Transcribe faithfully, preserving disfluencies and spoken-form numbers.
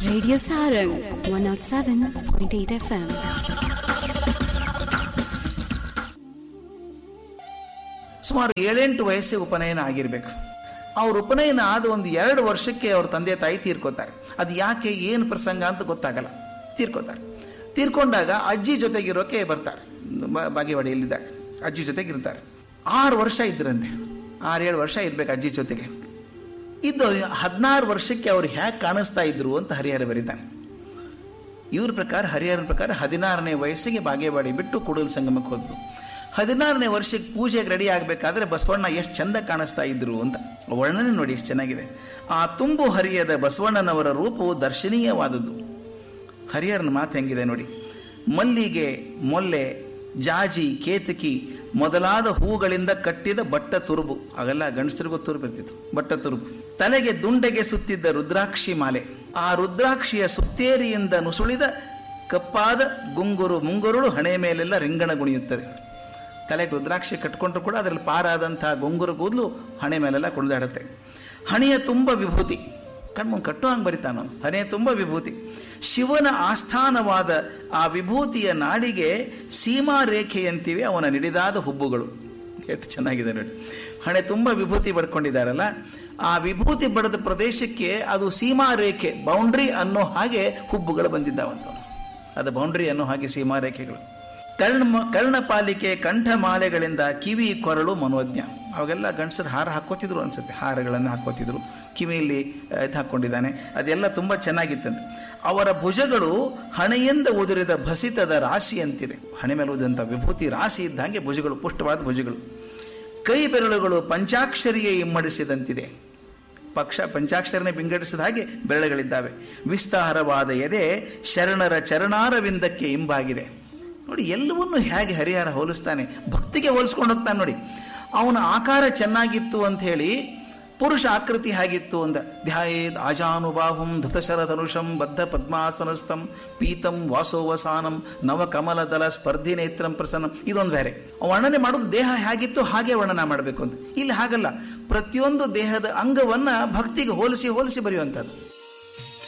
Radio Sarang one oh seven point eight F M. ಸುಮಾರು ಏಳೆಂಟು ವಯಸ್ಸಿಗೆ ಉಪನಯನ ಆಗಿರ್ಬೇಕು. ಅವ್ರ ಉಪನಯನ ಆದ ಒಂದು ಎರಡು ವರ್ಷಕ್ಕೆ ಅವ್ರ ತಂದೆ ತಾಯಿ ತೀರ್ಕೋತಾರೆ. ಅದು ಯಾಕೆ ಏನು ಪ್ರಸಂಗ ಅಂತ ಗೊತ್ತಾಗಲ್ಲ, ತೀರ್ಕೋತಾರೆ. ತೀರ್ಕೊಂಡಾಗ ಅಜ್ಜಿ ಜೊತೆಗಿರೋಕೆ ಬರ್ತಾರೆ, ಬಾಗೇವಾಡಿಯಲ್ಲಿದ್ದಾಗ ಅಜ್ಜಿ ಜೊತೆಗಿರ್ತಾರೆ. ಆರು ವರ್ಷ ಇದ್ರಂತೆ, ಆರೇಳು ವರ್ಷ ಇರ್ಬೇಕು ಅಜ್ಜಿ ಜೊತೆಗೆ ಇದ್ದು. ಹದಿನಾರು ವರ್ಷಕ್ಕೆ ಅವ್ರು ಹೇಗೆ ಕಾಣಿಸ್ತಾ ಇದ್ರು ಅಂತ ಹರಿಹರ ಬರೀತಾನೆ. ಇವ್ರ ಪ್ರಕಾರ, ಹರಿಹರನ ಪ್ರಕಾರ ಹದಿನಾರನೇ ವಯಸ್ಸಿಗೆ ಬಾಗೇವಾಡಿ ಬಿಟ್ಟು ಕೂಡಲ ಸಂಗಮಕ್ಕೆ ಹೋದ್ರು. ಹದಿನಾರನೇ ವರ್ಷಕ್ಕೆ ಪೂಜೆಗೆ ರೆಡಿ ಆಗಬೇಕಾದ್ರೆ ಬಸವಣ್ಣ ಎಷ್ಟು ಚಂದ ಕಾಣಿಸ್ತಾ ಇದ್ರು ಅಂತ ವರ್ಣನೆ ನೋಡಿ, ಎಷ್ಟು ಚೆನ್ನಾಗಿದೆ. ಆ ತುಂಬು ಹರಿಯದ ಬಸವಣ್ಣನವರ ರೂಪವು ದರ್ಶನೀಯವಾದದ್ದು. ಹರಿಹರನ ಮಾತು ಹೆಂಗಿದೆ ನೋಡಿ. ಮಲ್ಲಿಗೆ, ಮೊಲ್ಲೆ, ಜಾಜಿ, ಕೇತಕಿ ಮೊದಲಾದ ಹೂಗಳಿಂದ ಕಟ್ಟಿದ ಬಟ್ಟ ತುರುಬು, ಅವೆಲ್ಲ ಗಂಡಸರಿಗೂ ತುರುಬು ಇರ್ತಿತ್ತು, ಬಟ್ಟ ತುರುಬು. ತಲೆಗೆ ದುಂಡೆಗೆ ಸುತ್ತಿದ್ದ ರುದ್ರಾಕ್ಷಿ ಮಾಲೆ, ಆ ರುದ್ರಾಕ್ಷಿಯ ಸುತ್ತೇರಿಯಿಂದ ನುಸುಳಿದ ಕಪ್ಪಾದ ಗುಂಗುರು ಮುಂಗುರುಳು ಹಣೆ ಮೇಲೆಲ್ಲ ರಿಂಗಣ ಗುಣಿಯುತ್ತದೆ. ತಲೆಗೆ ರುದ್ರಾಕ್ಷಿ ಕಟ್ಕೊಂಡ್ರು ಕೂಡ ಅದರಲ್ಲಿ ಪಾರಾದಂತಹ ಗುಂಗುರು ಕೂದಲು ಹಣೆ ಮೇಲೆಲ್ಲ ಕುಣಿದಾಡುತ್ತೆ. ಹಣೆಯ ತುಂಬ ವಿಭೂತಿ, ಕಣ್ಮುಂದು ಕಟ್ಟೋ ಹಂಗೆ ಬರಿತಾನ. ಹಣೆಯ ತುಂಬ ವಿಭೂತಿ, ಶಿವನ ಆಸ್ಥಾನವಾದ ಆ ವಿಭೂತಿಯ ನಾಡಿಗೆ ಸೀಮಾ ರೇಖೆಯಂತಿವೆ ಅವನ ನಿಡಿದಾದ ಹುಬ್ಬುಗಳು. ಎಷ್ಟು ಚೆನ್ನಾಗಿದೆ ನೋಡಿ. ಹಣೆ ತುಂಬ ವಿಭೂತಿ ಬಡ್ಕೊಂಡಿದ್ದಾರಲ್ಲ, ಆ ವಿಭೂತಿ ಬಡದ ಪ್ರದೇಶಕ್ಕೆ ಅದು ಸೀಮಾ ರೇಖೆ, ಬೌಂಡ್ರಿ ಅನ್ನೋ ಹಾಗೆ ಹುಬ್ಬುಗಳು ಬಂದಿದ್ದಾವಂತ. ಅದು ಬೌಂಡ್ರಿ ಅನ್ನೋ ಹಾಗೆ ಸೀಮಾ ರೇಖೆಗಳು. ಕರ್ಣ ಕರ್ಣಪಾಲಿಕೆ ಕಂಠಮಾಲೆಗಳಿಂದ ಕಿವಿ ಕೊರಳು ಮನೋಜ್ಞ. ಅವಾಗೆಲ್ಲ ಗಂಡಸರು ಹಾರ ಹಾಕೋತಿದ್ರು ಅನ್ಸುತ್ತೆ, ಹಾರಗಳನ್ನು ಹಾಕೋತಿದ್ರು. ಕಿವಿಯಲ್ಲಿ ಇದು ಹಾಕ್ಕೊಂಡಿದ್ದಾನೆ, ಅದೆಲ್ಲ ತುಂಬ ಚೆನ್ನಾಗಿತ್ತಂತೆ. ಅವರ ಭುಜಗಳು ಹಣೆಯಿಂದ ಉದುರಿದ ಭಸಿತದ ರಾಶಿಯಂತಿದೆ. ಹಣೆ ಮೇಲೆ ಉದಿದಂಥ ವಿಭೂತಿ ರಾಶಿ ಇದ್ದಂಗೆ ಭುಜಗಳು, ಪುಷ್ಟವಾದ ಭುಜಗಳು. ಕೈ ಬೆರಳುಗಳು ಪಂಚಾಕ್ಷರಿಯೇ ಇಮ್ಮಡಿಸಿದಂತಿದೆ. ಪಕ್ಷ ಪಂಚಾಕ್ಷರನೇ ವಿಂಗಡಿಸಿದ ಹಾಗೆ ಬೆರಳುಗಳಿದ್ದಾವೆ. ವಿಸ್ತಾರವಾದ ಎದೆ ಶರಣರ ಚರಣಾರವಿಂದಕ್ಕೆ ಇಂಬಾಗಿದೆ. ನೋಡಿ, ಎಲ್ಲವನ್ನೂ ಹೇಗೆ ಹರಿಹರ ಹೋಲಿಸ್ತಾನೆ, ಭಕ್ತಿಗೆ ಹೋಲಿಸ್ಕೊಂಡು ಹೋಗ್ತಾನೆ ನೋಡಿ. ಅವನ ಆಕಾರ ಚೆನ್ನಾಗಿತ್ತು ಅಂತ ಹೇಳಿ ಪುರುಷ ಆಕೃತಿ ಹೇಗಿತ್ತು ಅಂದ. ಧ್ಯಾಯೇದ್ ಆಜಾನುಬಾಹುಂ ಧೃತಶರಧನುಷಂ ಬದ್ಧ ಪದ್ಮಾಸನಸ್ಥಂ ಪೀತಂ ವಾಸೋವಸಾನಂ ನವಕಮಲದಲ ಸ್ಪರ್ಧಿ ನೇತ್ರಂ ಪ್ರಸನ್ನಂ. ಇದೊಂದು ಬೇರೆ. ವರ್ಣನೆ ಮಾಡೋದು ದೇಹ ಹೇಗಿತ್ತು ಹಾಗೆ ವರ್ಣನೆ ಮಾಡಬೇಕು ಅಂತ. ಇಲ್ಲಿ ಹಾಗಲ್ಲ, ಪ್ರತಿಯೊಂದು ದೇಹದ ಅಂಗವನ್ನ ಭಕ್ತಿಗೆ ಹೋಲಿಸಿ ಹೋಲಿಸಿ ಬರೆಯುವಂಥದ್ದು.